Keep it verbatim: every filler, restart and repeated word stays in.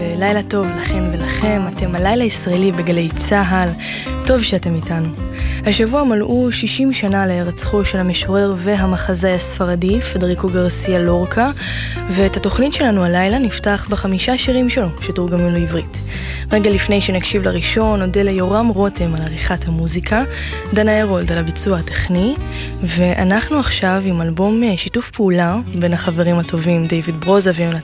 ולילה טוב לכן ולכם. אתם הלילה ישראלי בגלי צהל, טוב שאתם איתנו. השבוע מלאו שישים שנה להירצחו של המשורר והמחזאי הספרדי פדריקו גרסיה לורקה, ואת התוכנית שלנו הלילה נפתח בחמישה שירים שלו שתורגמו לעברית. רגע לפני שנקשיב לראשון, נודה ליורם רותם על עריכת המוזיקה, דנה הרולד על הביצוע הטכני, ואנחנו עכשיו עם אלבום שיתוף פעולה בין החברים הטובים דיוויד ברוזה ויונתן